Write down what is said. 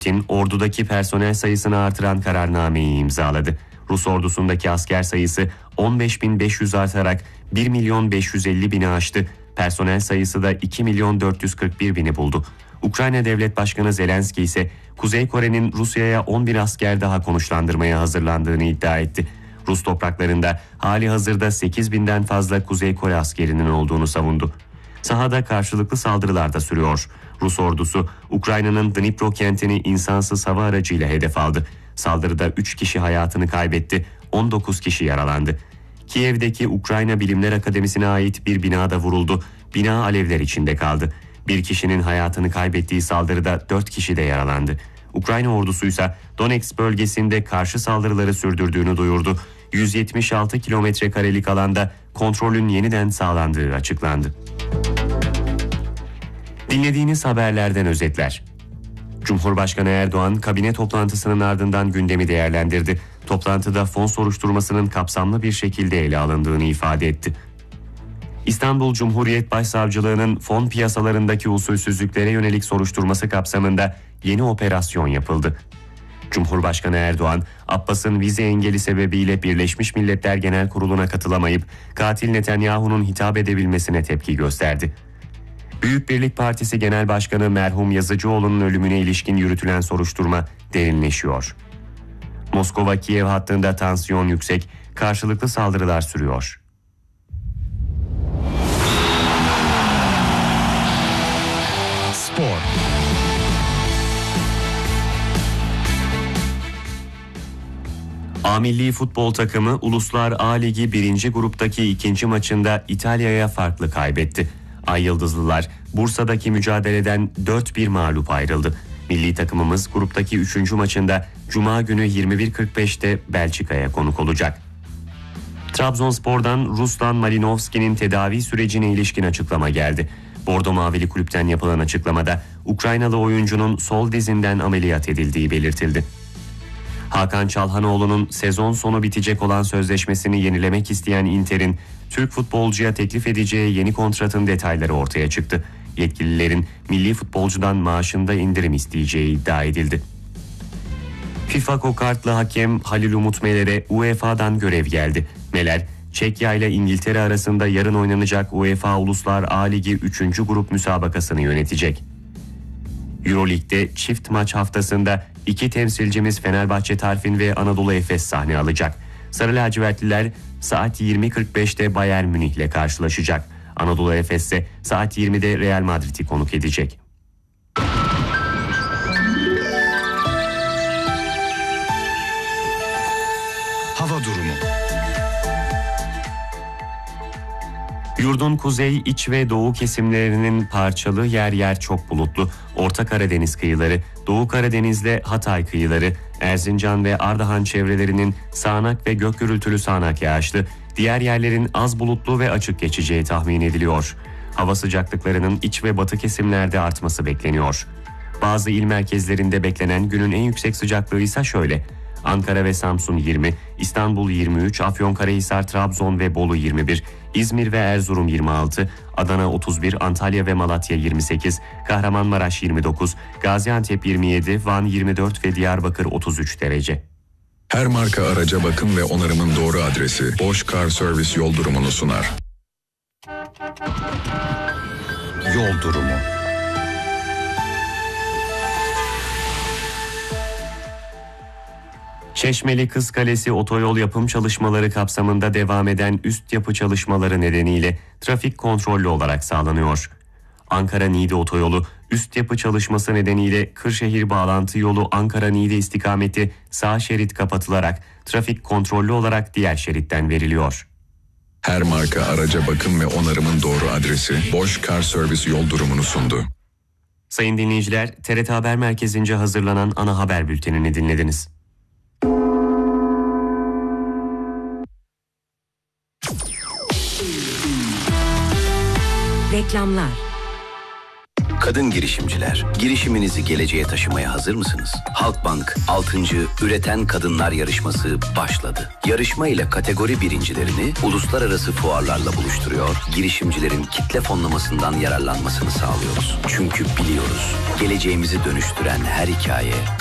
Putin ordudaki personel sayısını artıran kararnameyi imzaladı. Rus ordusundaki asker sayısı 15.500 artarak 1.550.000'i aştı. Personel sayısı da 2.441.000'i buldu. Ukrayna Devlet Başkanı Zelenski ise Kuzey Kore'nin Rusya'ya 11 asker daha konuşlandırmaya hazırlandığını iddia etti. Rus topraklarında hali hazırda 8.000'den fazla Kuzey Kore askerinin olduğunu savundu. Sahada karşılıklı saldırılar da sürüyor. Rus ordusu Ukrayna'nın Dnipro kentini insansız hava aracıyla hedef aldı. Saldırıda 3 kişi hayatını kaybetti, 19 kişi yaralandı. Kiev'deki Ukrayna Bilimler Akademisi'ne ait bir bina da vuruldu. Bina alevler içinde kaldı. Bir kişinin hayatını kaybettiği saldırıda 4 kişi de yaralandı. Ukrayna ordusuysa Donetsk bölgesinde karşı saldırıları sürdürdüğünü duyurdu. 176 kilometre karelik alanda kontrolün yeniden sağlandığı açıklandı. Dinlediğiniz haberlerden özetler. Cumhurbaşkanı Erdoğan kabine toplantısının ardından gündemi değerlendirdi. Toplantıda fon soruşturmasının kapsamlı bir şekilde ele alındığını ifade etti. İstanbul Cumhuriyet Başsavcılığı'nın fon piyasalarındaki usulsüzlüklere yönelik soruşturması kapsamında yeni operasyon yapıldı. Cumhurbaşkanı Erdoğan, Abbas'ın vize engeli sebebiyle Birleşmiş Milletler Genel Kurulu'na katılamayıp katil Netanyahu'nun hitap edebilmesine tepki gösterdi. Büyük Birlik Partisi Genel Başkanı merhum Yazıcıoğlu'nun ölümüne ilişkin yürütülen soruşturma derinleşiyor. Moskova-Kiev hattında tansiyon yüksek, karşılıklı saldırılar sürüyor. Spor. A milli futbol takımı Uluslar A Ligi 1. gruptaki ikinci maçında İtalya'ya farklı kaybetti. Ay Yıldızlılar Bursa'daki mücadeleden 4-1 mağlup ayrıldı. Milli takımımız gruptaki 3. maçında Cuma günü 21.45'te Belçika'ya konuk olacak. Trabzonspor'dan Ruslan Malinovski'nin tedavi sürecine ilişkin açıklama geldi. Bordo Mavili kulüpten yapılan açıklamada Ukraynalı oyuncunun sol dizinden ameliyat edildiği belirtildi. Hakan Çalhanoğlu'nun sezon sonu bitecek olan sözleşmesini yenilemek isteyen Inter'in Türk futbolcuya teklif edeceği yeni kontratın detayları ortaya çıktı. Yetkililerin milli futbolcudan maaşında indirim isteyeceği iddia edildi. FIFA kokartlı hakem Halil Umut Meler'e UEFA'dan görev geldi. Meler, Çekya ile İngiltere arasında yarın oynanacak UEFA Uluslar A Ligi 3. grup müsabakasını yönetecek. Euroleague'de çift maç haftasında 2 temsilcimiz Fenerbahçe Tarfin ve Anadolu Efes sahne alacak. Sarı lacivertliler saat 20.45'te Bayern Münih ile karşılaşacak. Anadolu Efes ise saat 20'de Real Madrid'i konuk edecek. Hava durumu. Yurdun kuzey, iç ve doğu kesimlerinin parçalı yer yer çok bulutlu. Orta Karadeniz kıyıları, Doğu Karadeniz'le Hatay kıyıları, Erzincan ve Ardahan çevrelerinin sağanak ve gök gürültülü sağanak yağışlı, diğer yerlerin az bulutlu ve açık geçeceği tahmin ediliyor. Hava sıcaklıklarının iç ve batı kesimlerde artması bekleniyor. Bazı il merkezlerinde beklenen günün en yüksek sıcaklığı ise şöyle: Ankara ve Samsun 20, İstanbul 23, Afyonkarahisar, Trabzon ve Bolu 21, İzmir ve Erzurum 26, Adana 31, Antalya ve Malatya 28, Kahramanmaraş 29, Gaziantep 27, Van 24 ve Diyarbakır 33 derece. Her marka araca bakım ve onarımın doğru adresi Bosch Car Service yol durumunu sunar. Yol durumu. Çeşmeli Kız Kalesi otoyol yapım çalışmaları kapsamında devam eden üst yapı çalışmaları nedeniyle trafik kontrollü olarak sağlanıyor. Ankara-Niğde otoyolu üst yapı çalışması nedeniyle Kırşehir bağlantı yolu Ankara-Niğde istikameti sağ şerit kapatılarak trafik kontrollü olarak diğer şeritten veriliyor. Her marka araca bakım ve onarımın doğru adresi Bosch Car Service yol durumunu sundu. Sayın dinleyiciler, TRT Haber Merkezi'nce hazırlanan ana haber bültenini dinlediniz. Reklamlar. Kadın girişimciler, girişiminizi geleceğe taşımaya hazır mısınız? Halkbank 6. Üreten Kadınlar Yarışması başladı. Yarışma ile kategori birincilerini uluslararası fuarlarla buluşturuyor, girişimcilerin kitle fonlamasından yararlanmasını sağlıyoruz. Çünkü biliyoruz, geleceğimizi dönüştüren her hikaye